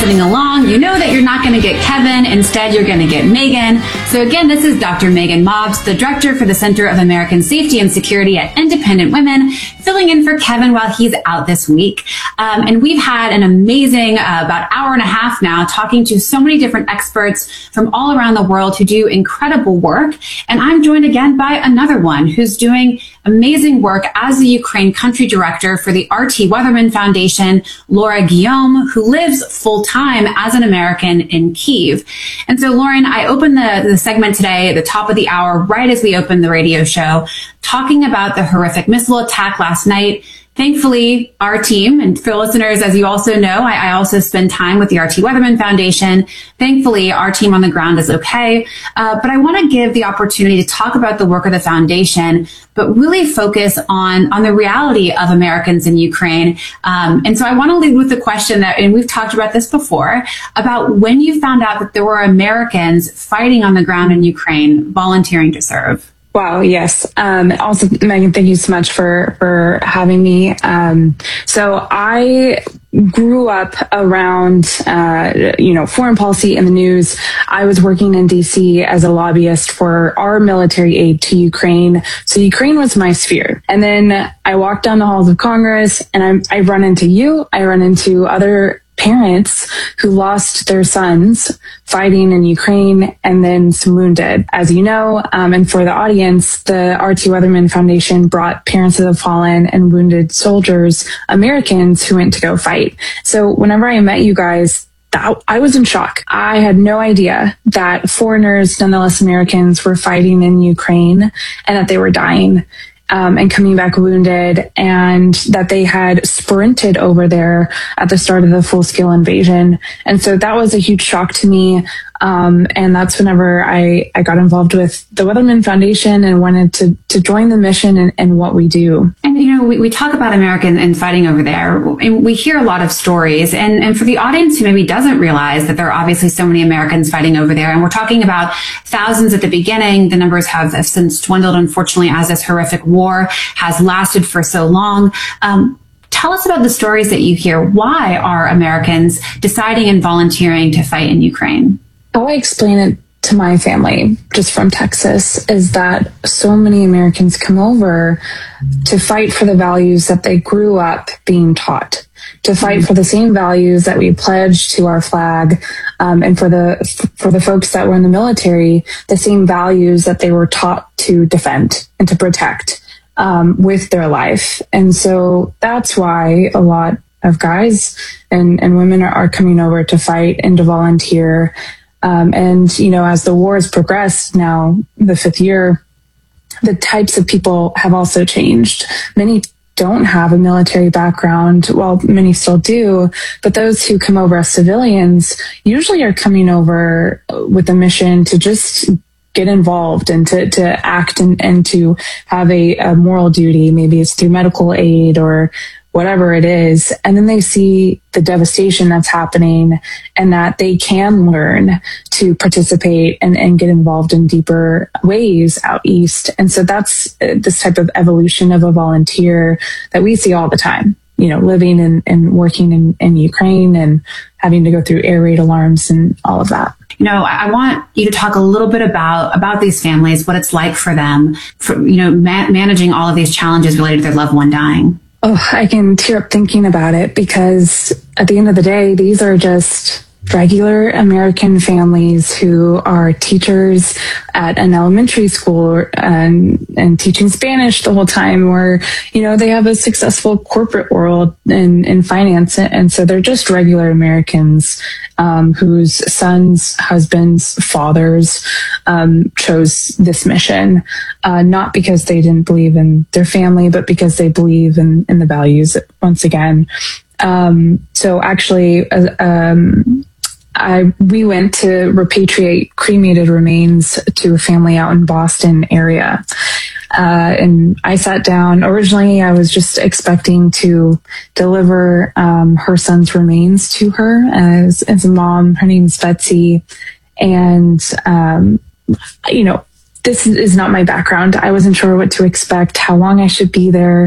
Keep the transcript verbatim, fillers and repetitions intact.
listening along, you know that you're not going to get Kevin. Instead, you're going to get Megan. So again, this is Doctor Megan Mobbs, the director for the Center of American Safety and Security at Independent Women, filling in for Kevin while he's out this week. Um, and we've had an amazing uh, about hour and a half now talking to so many different experts from all around the world who do incredible work. And I'm joined again by another one who's doing amazing work as the Ukraine country director for the R T Weatherman Foundation, Laura Guillaume, who lives full-time as an American in Kyiv. And so, Lauren, I opened the, the segment today at the top of the hour, right as we opened the radio show, talking about the horrific missile attack last night. Thankfully, our team, and for listeners, as you also know, I, I also spend time with the R T Weatherman Foundation. Thankfully, our team on the ground is okay. Uh, but I want to give the opportunity to talk about the work of the foundation, but really focus on, on the reality of Americans in Ukraine. Um, and so I want to lead with the question that, and we've talked about this before, about when you found out that there were Americans fighting on the ground in Ukraine, volunteering to serve. Wow. Yes. Um, also, Megan, thank you so much for, for having me. Um, so I grew up around, uh, you know, foreign policy in the news. I was working in D C as a lobbyist for our military aid to Ukraine. So Ukraine was my sphere. And then I walked down the halls of Congress and I, I run into you. I run into other parents who lost their sons fighting in Ukraine and then some wounded. As you know, um, and for the audience, the R T Weatherman Foundation brought Parents of the Fallen and Wounded Soldiers, Americans who went to go fight. So whenever I met you guys, that, I was in shock. I had no idea that foreigners, nonetheless Americans, were fighting in Ukraine and that they were dying. Um, and coming back wounded, and that they had sprinted over there at the start of the full-scale invasion. And so that was a huge shock to me. Um, and that's whenever I, I got involved with the Weatherman Foundation and wanted to, to join the mission and, and what we do. And, you know, we, we talk about Americans and fighting over there, and we hear a lot of stories. And, and for the audience who maybe doesn't realize that there are obviously so many Americans fighting over there, and we're talking about thousands at the beginning, the numbers have, have since dwindled, unfortunately, as this horrific war has lasted for so long. Um, Tell us about the stories that you hear. Why are Americans deciding and volunteering to fight in Ukraine? How I explain it to my family, just from Texas, is that so many Americans come over to fight for the values that they grew up being taught, to fight mm-hmm. for the same values that we pledged to our flag, um, and for the for the folks that were in the military, the same values that they were taught to defend and to protect um, with their life. And so that's why a lot of guys and, and women are, are coming over to fight and to volunteer. Um, and, you know, as the war has progressed now, the fifth year, the types of people have also changed. Many don't have a military background. Well, many still do, but those who come over as civilians usually are coming over with a mission to just get involved and to, to act and, and to have a, a moral duty. Maybe it's through medical aid or whatever it is. And then they see the devastation that's happening and that they can learn to participate and, and get involved in deeper ways out east. And so that's this type of evolution of a volunteer that we see all the time, you know, living and, and working in, in Ukraine and having to go through air raid alarms and all of that. You know, I want you to talk a little bit about, about these families, what it's like for them, for, you know, ma- managing all of these challenges related to their loved one dying. Oh, I can tear up thinking about it because at the end of the day, these are just regular American families who are teachers at an elementary school and, and teaching Spanish the whole time, or, you know, they have a successful corporate world in, in finance. And so they're just regular Americans um, whose sons, husbands, fathers um, chose this mission, uh, not because they didn't believe in their family, but because they believe in, in the values once again. Um, so actually, uh, um, I, we went to repatriate cremated remains to a family out in Boston area. Uh, and I sat down. Originally, I was just expecting to deliver um, her son's remains to her as, as a mom. Her name's Betsy. And, um, you know, this is not my background. I wasn't sure what to expect, how long I should be there.